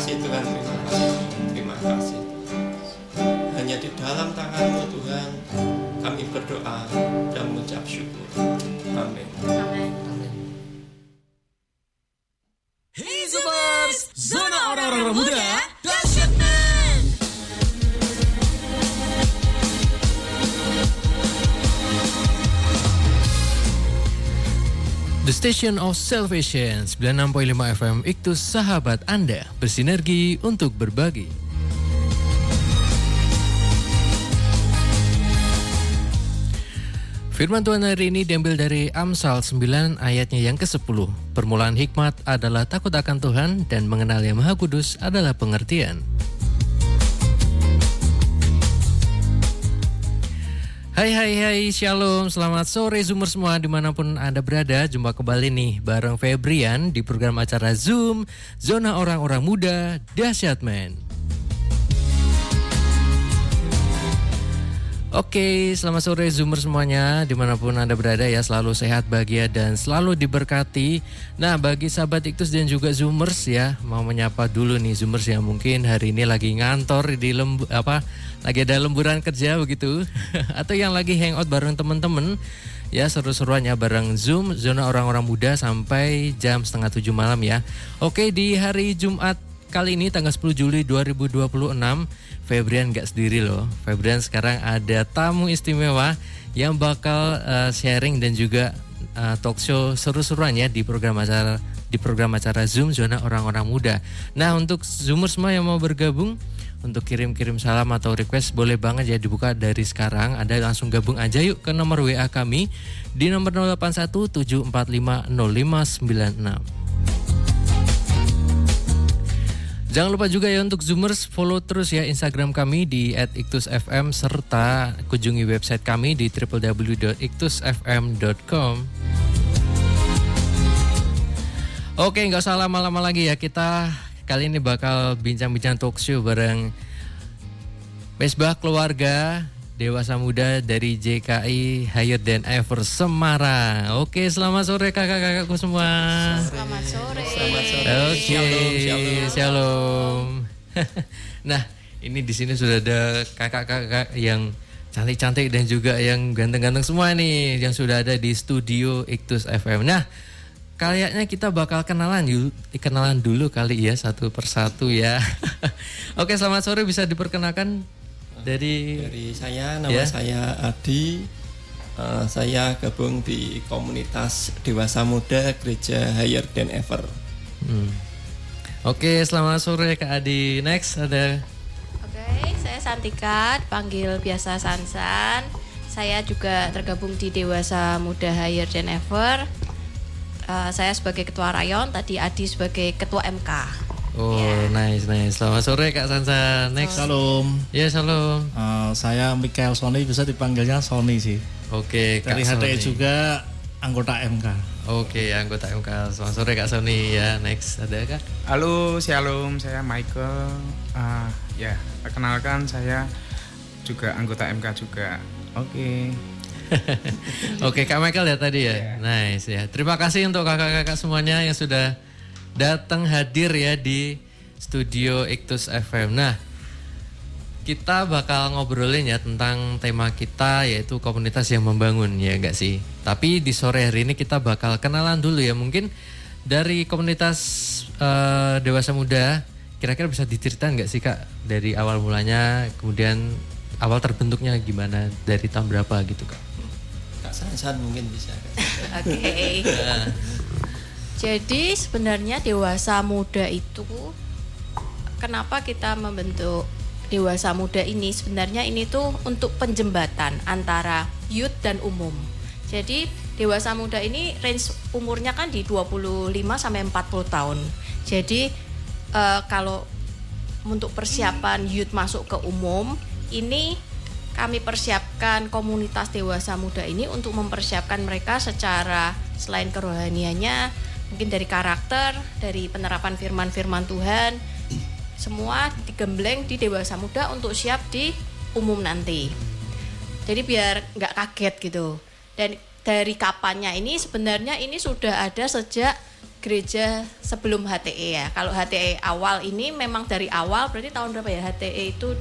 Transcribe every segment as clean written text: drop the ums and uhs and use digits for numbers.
kasih Tuhan, terima kasih. Hanya di dalam tangan-Mu Tuhan kami berdoa dan mengucap syukur. Amin. Amin. Hey Zoomers, zona orang-orang muda, dahsyat men. The Station of Salvation 96.5 FM Iktus sahabat Anda bersinergi untuk berbagi. Firman Tuhan hari ini diambil dari Amsal 9 ayatnya yang ke-10. Permulaan hikmat adalah takut akan Tuhan dan mengenal Yang Maha Kudus adalah pengertian. Hai, shalom, selamat sore Zoomer semua dimanapun Anda berada. Jumpa kembali nih bareng Febrian di program acara Zoom, Zona Orang-Orang Muda, Dahsyat Men. Oke, selamat sore Zoomer semuanya dimanapun Anda berada ya. Selalu sehat, bahagia, dan selalu diberkati. Nah, bagi sahabat Iktus dan juga Zoomers ya, mau menyapa dulu nih Zoomers yang mungkin hari ini lagi ngantor di lagi ada lemburan kerja begitu. Atau yang lagi hangout bareng teman-teman ya, seru-seruannya bareng Zoom, Zona Orang-Orang Muda sampai jam 6:30 malam ya. Oke, di hari Jumat kali ini tanggal 10 Juli 2026 Febrian gak sendiri loh. Febrian sekarang ada tamu istimewa yang bakal sharing dan juga talk show seru-seruan ya di program acara Zoom Zona Orang-Orang Muda. Nah, untuk Zoomer semua yang mau bergabung untuk kirim-kirim salam atau request boleh banget ya, dibuka dari sekarang. Anda langsung gabung aja yuk ke nomor WA kami di nomor 0817450596. Jangan lupa juga ya untuk Zoomers follow terus ya Instagram kami di @iktusfm serta kunjungi website kami di www.iktusfm.com. Oke, nggak usah lama-lama lagi ya, kita kali ini bakal bincang-bincang talk show bareng Mesbah Keluarga Dewasa Muda dari JKI Higher Than Ever Semarang. Oke, selamat sore kakak-kakakku semua. Selamat sore. Oke, shalom. Nah, ini di sini sudah ada kakak-kakak yang cantik-cantik dan juga yang ganteng-ganteng semua nih yang sudah ada di studio Iktus FM. Nah, kayaknya kita bakal kenalan dulu kali ya satu persatu ya. Oke, selamat sore, bisa diperkenalkan dari saya, nama saya Adi. Saya gabung di komunitas Dewasa Muda Gereja Higher Than Ever. Oke, selamat sore Kak Adi. Next ada. Oke, saya Santika, panggil biasa Sansan. Saya juga tergabung di Dewasa Muda Higher Than Ever. Saya sebagai ketua rayon, tadi Adi sebagai ketua MK. Oh, nice. Selamat sore Kak Sansan. Next. Salam. Ya, salam. Saya Michael Sony, bisa dipanggilnya Sony sih. Oke, Kak dari HTI Sony juga anggota MK. Oke, anggota MK. Selamat sore Kak Sony ya. Next ada Kak. Halo, shalom. Saya Michael. Perkenalkan saya juga anggota MK juga. Oke. Oke, Kak Michael ya tadi ya. Nice ya. Terima kasih untuk kakak-kakak semuanya yang sudah datang hadir ya di studio Iktus FM. Nah, kita bakal ngobrolin ya tentang tema kita yaitu komunitas yang membangun, ya enggak sih? Tapi di sore hari ini kita bakal kenalan dulu ya, mungkin dari komunitas Dewasa Muda. Kira-kira bisa diceritain enggak sih Kak dari awal mulanya, kemudian awal terbentuknya gimana, dari tahun berapa gitu Kak? Kak Sansan mungkin bisa. Oke. Jadi sebenarnya Dewasa Muda itu, kenapa kita membentuk Dewasa Muda ini? Sebenarnya ini tuh untuk penjembatan antara youth dan umum. Jadi Dewasa Muda ini range umurnya kan di 25 sampai 40 tahun. Jadi kalau untuk persiapan youth masuk ke umum, ini kami persiapkan komunitas Dewasa Muda ini untuk mempersiapkan mereka secara selain kerohaniannya, mungkin dari karakter, dari penerapan firman-firman Tuhan, semua digembleng di Dewasa Muda untuk siap di umum nanti. Jadi biar nggak kaget gitu. Dan dari kapannya ini sebenarnya ini sudah ada sejak gereja sebelum HTE ya. Kalau HTE awal ini memang dari awal, berarti tahun berapa ya? HTE itu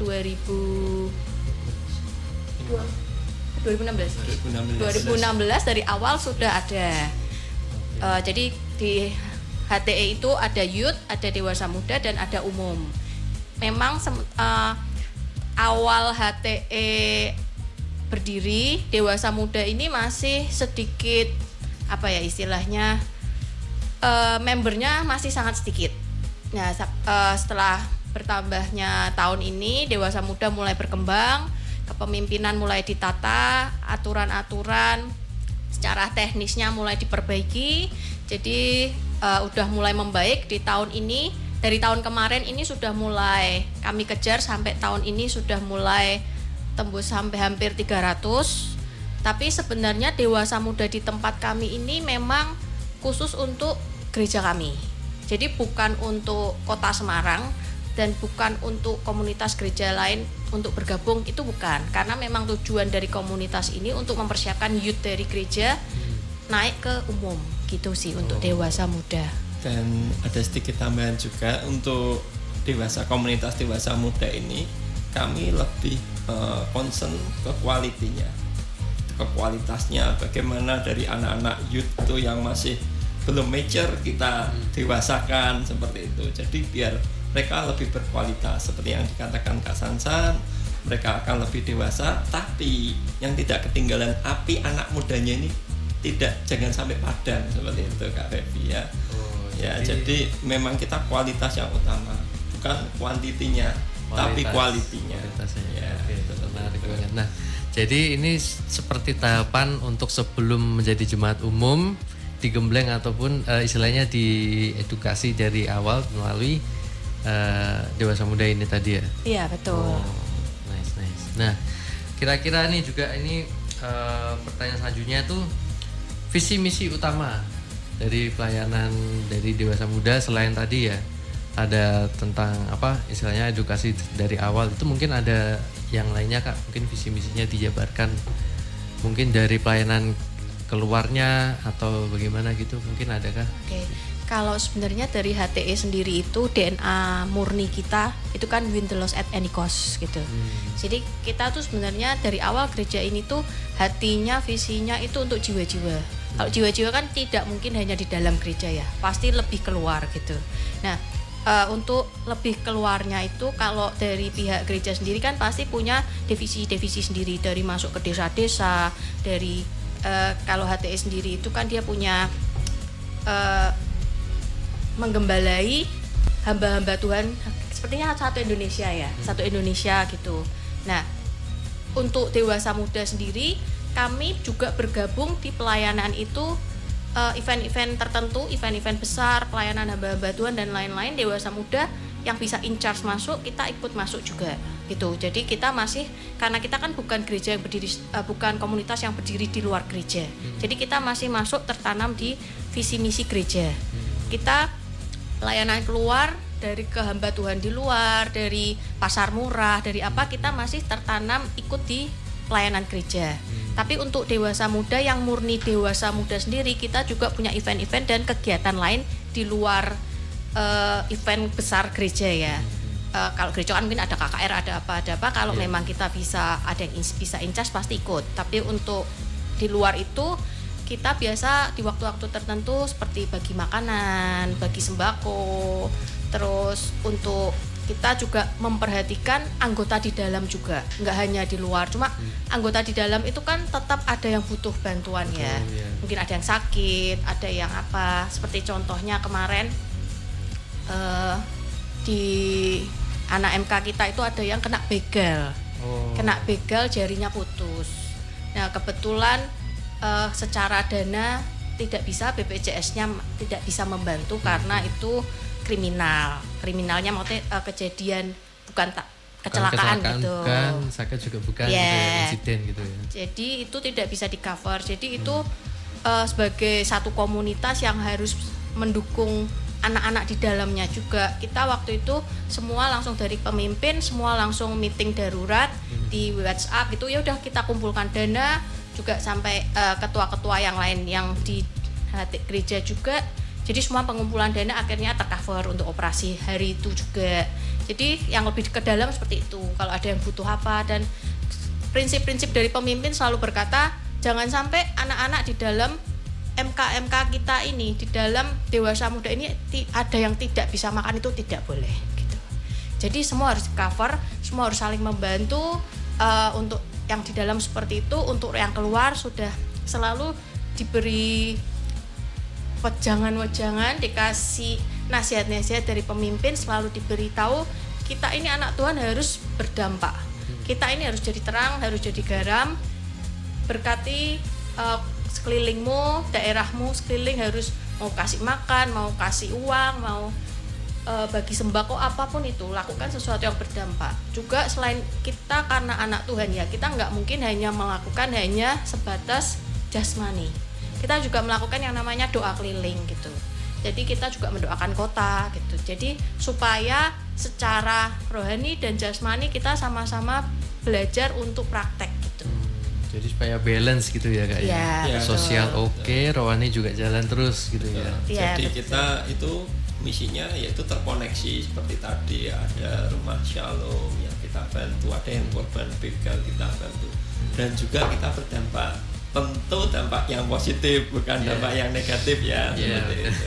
2016 dari awal sudah ada. Jadi di HTE itu ada youth, ada dewasa muda, dan ada umum. Memang awal HTE berdiri, dewasa muda ini masih sedikit apa ya istilahnya, membernya masih sangat sedikit. Nah, setelah bertambahnya tahun ini, dewasa muda mulai berkembang, kepemimpinan mulai ditata, aturan-aturan secara teknisnya mulai diperbaiki. Jadi udah mulai membaik di tahun ini. Dari tahun kemarin ini sudah mulai kami kejar sampai tahun ini sudah mulai tembus sampai hampir 300. Tapi sebenarnya dewasa muda di tempat kami ini memang khusus untuk gereja kami. Jadi bukan untuk Kota Semarang dan bukan untuk komunitas gereja lain untuk bergabung, itu bukan. Karena memang tujuan dari komunitas ini untuk mempersiapkan youth dari gereja naik ke umum gitu sih untuk dewasa muda. Dan ada sedikit tambahan juga untuk komunitas dewasa muda ini, kami lebih concern ke kualitinya, ke kualitasnya, bagaimana dari anak-anak youth itu yang masih belum mature kita dewasakan seperti itu. Jadi biar mereka lebih berkualitas, seperti yang dikatakan Kak Sansan, mereka akan lebih dewasa, tapi yang tidak ketinggalan api anak mudanya ini jangan sampai padam seperti itu Kak Febi ya. Jadi memang kita kualitas yang utama, bukan kuantitinya, tapi kualitinya. Ya, menarik banget. Nah, jadi ini seperti tahapan untuk sebelum menjadi jemaat umum digembleng ataupun istilahnya diedukasi dari awal melalui dewasa muda ini tadi ya. Iya, betul. Nice. Nah, kira-kira nih juga ini pertanyaan selanjutnya tuh visi misi utama dari pelayanan dari dewasa muda selain tadi ya ada tentang apa istilahnya edukasi dari awal, itu mungkin ada yang lainnya Kak, mungkin visi misinya dijabarkan mungkin dari pelayanan keluarnya atau bagaimana gitu, mungkin ada Kak? Oke. Kalau sebenarnya dari HTE sendiri itu DNA murni kita itu kan win the lost at any cost gitu. Jadi kita tuh sebenarnya dari awal gereja ini tuh hatinya, visinya itu untuk jiwa-jiwa. Kalau jiwa-jiwa kan tidak mungkin hanya di dalam gereja ya, pasti lebih keluar gitu. Nah, untuk lebih keluarnya itu kalau dari pihak gereja sendiri kan pasti punya divisi-divisi sendiri, dari masuk ke desa-desa, dari kalau HTE sendiri itu kan dia punya menggembalai hamba-hamba Tuhan sepertinya satu Indonesia ya, satu Indonesia gitu. Nah, untuk dewasa muda sendiri kami juga bergabung di pelayanan itu, event-event tertentu, event-event besar, pelayanan hamba-hamba Tuhan dan lain-lain. Dewasa muda yang bisa in charge masuk, kita ikut masuk juga gitu. Jadi kita masih, karena kita kan bukan gereja yang berdiri, bukan komunitas yang berdiri di luar gereja. Jadi kita masih masuk tertanam di visi misi gereja. Kita pelayanan keluar dari ke hamba Tuhan di luar, dari pasar murah, dari apa, kita masih tertanam ikut di pelayanan gereja. Tapi untuk dewasa muda yang murni dewasa muda sendiri, kita juga punya event-event dan kegiatan lain di luar event besar gereja ya. Kalau gereja kan mungkin ada KKR, ada apa. Kalau memang kita bisa ada yang bisa in charge pasti ikut. Tapi untuk di luar itu kita biasa di waktu-waktu tertentu seperti bagi makanan, bagi sembako, terus untuk kita juga memperhatikan anggota di dalam juga, nggak hanya di luar. Cuma anggota di dalam itu kan tetap ada yang butuh bantuan ya. Mungkin ada yang sakit, ada yang apa. Seperti contohnya kemarin di anak MK kita itu ada yang kena begal, kena begal jarinya putus. Nah kebetulan secara dana tidak bisa, BPJS-nya tidak bisa membantu karena itu kriminalnya maksudnya kejadian bukan kecelakaan gitu. Bukan, sakit juga bukan, insiden gitu ya. Jadi itu tidak bisa di cover. Jadi itu sebagai satu komunitas yang harus mendukung anak-anak di dalamnya juga. Kita waktu itu semua langsung dari pemimpin, semua langsung meeting darurat di WhatsApp gitu. Ya udah kita kumpulkan dana juga sampai ketua-ketua yang lain yang di gereja juga Jadi semua pengumpulan dana akhirnya tercover untuk operasi hari itu juga. Jadi yang lebih ke dalam seperti itu. Kalau ada yang butuh apa, dan prinsip-prinsip dari pemimpin selalu berkata jangan sampai anak-anak di dalam MK kita ini, di dalam dewasa muda ini ada yang tidak bisa makan, itu tidak boleh gitu. Jadi semua harus cover, semua harus saling membantu. Untuk yang di dalam seperti itu, untuk yang keluar sudah selalu diberi wejangan-wejangan, dikasih nasihat-nasihat dari pemimpin, selalu diberitahu kita ini anak Tuhan harus berdampak. Kita ini harus jadi terang, harus jadi garam. Berkati sekelilingmu, daerahmu sekeliling, harus mau kasih makan, mau kasih uang, mau bagi sembako, apapun itu, lakukan sesuatu yang berdampak. Juga selain kita karena anak Tuhan ya, kita nggak mungkin hanya melakukan hanya sebatas jasmani. Kita juga melakukan yang namanya doa keliling gitu. Jadi kita juga mendoakan kota gitu. Jadi supaya secara rohani dan jasmani kita sama-sama belajar untuk praktek gitu. Jadi supaya balance gitu ya Kak ya. Sosial oke, rohani juga jalan terus gitu ya. Jadi betul. kita itu misinya yaitu terkoneksi seperti tadi, ada rumah Shalom yang kita bantu, ada yang korban begal kita bantu, dan juga kita berdampak. Tentu dampak yang positif, bukan dampak yang negatif ya, seperti itu.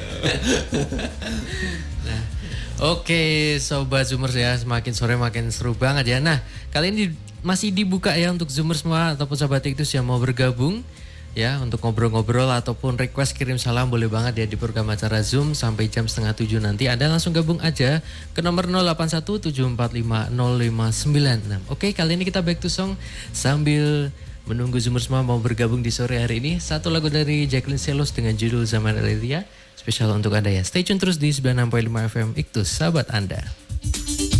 Nah, oke, Sobat Zoomers ya, semakin sore makin seru banget ya. Nah, kali ini masih dibuka ya untuk Zoomers semua ataupun Sobat Iktus yang mau bergabung ya, untuk ngobrol-ngobrol ataupun request kirim salam boleh banget ya di program acara Zoom sampai jam 6:30 nanti. Anda langsung gabung aja ke nomor 0817450596. Oke, kali ini kita back to song sambil menunggu Zoomers semua mau bergabung di sore hari ini. Satu lagu dari Jacqueline Selos dengan judul Zaman Elia, spesial untuk Anda ya. Stay tune terus di 96.5 FM Iktus, sahabat Anda.